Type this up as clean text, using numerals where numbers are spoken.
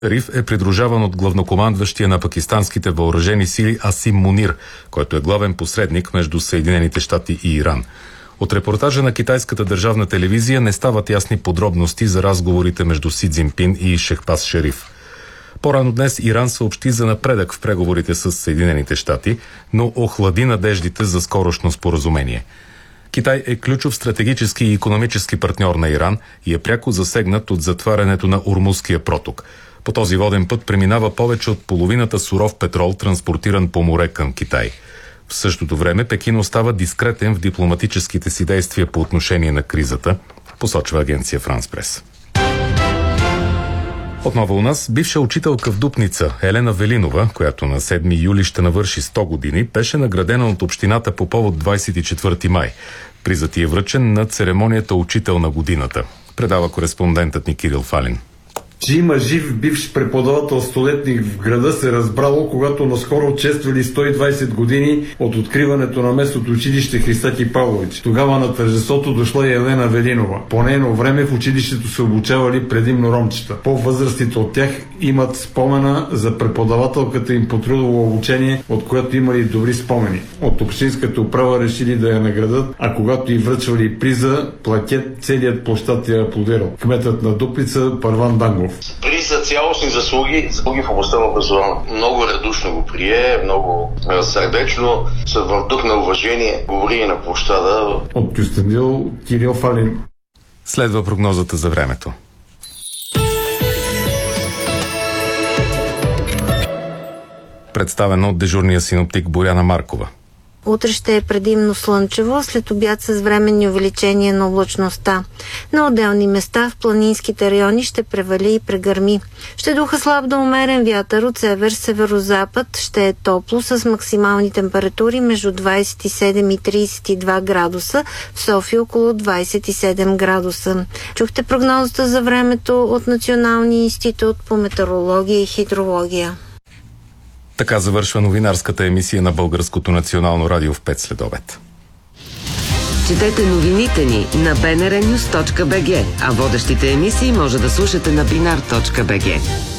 Риф е придружаван от главнокомандващия на пакистанските въоръжени сили Асим Мунир, който е главен посредник между Съединените щати и Иран. От репортажа на китайската държавна телевизия не стават ясни подробности за разговорите между Си Цзинпин и Шехбаз Шериф. По-рано днес Иран съобщи за напредък в преговорите с Съединените щати, но охлади надеждите за скорошно споразумение. Китай е ключов стратегически и икономически партньор на Иран и е пряко засегнат от затварянето на Ормузския проток. По този воден път преминава повече от половината суров петрол, транспортиран по море към Китай. В същото време Пекин остава дискретен в дипломатическите си действия по отношение на кризата, посочва агенция Франс Прес. Отново у нас бивша учителка в Дупница Елена Велинова, която на 7 юли ще навърши 100 години, беше наградена от общината по повод 24 май. Призът ѝ е връчен на церемонията Учител на годината. Предава кореспондентът ни Кирил Фалин. Че има жив бивш преподавател столетник в града се разбрало, когато наскоро чествали 120 години от откриването на местното училище Христати Павлович. Тогава на тържеството дошла и Елена Велинова. По нейно време в училището се обучавали предимно ромчета. По-възрастните от тях имат спомена за преподавателката им по трудово обучение, от което имали добри спомени. От общинската управа решили да я наградат, а когато й връчвали приза, плакет целият площад я аплодирал. Кметът на Дупница Първан Дангов. Приз за цялостни заслуги в областта на образованието. Много радушно го прие, много сърдечно, в дух на уважение говори на площада. От Кюстендил Кирил Фалин. Следва прогнозата за времето. Представено от дежурния синоптик Боряна Маркова. Утре ще е предимно слънчево, след обяд с временни увеличения на облачността. На отделни места в планинските райони ще превали и прегърми. Ще духа слаб до умерен вятър от север-северозапад. Ще е топло с максимални температури между 27 и 32 градуса, в София около 27 градуса. Чухте прогнозата за времето от Националния институт по метеорология и хидрология. Така завършва новинарската емисия на Българското национално радио в 5 следобед. Четете новините ни на bnrnews.bg, а водещите емисии може да слушате на binar.bg.